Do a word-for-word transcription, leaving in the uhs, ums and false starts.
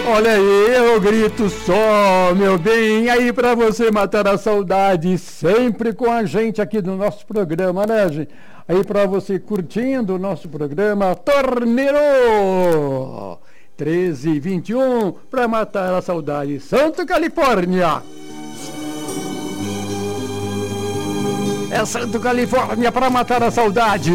Olha aí, eu grito só, meu bem, aí pra você matar a saudade, sempre com a gente aqui no nosso programa, né, gente? Aí pra você curtindo o nosso programa, Torneiro treze e vinte e um, pra matar a saudade, Santo Califórnia. É Santo Califórnia pra matar a saudade.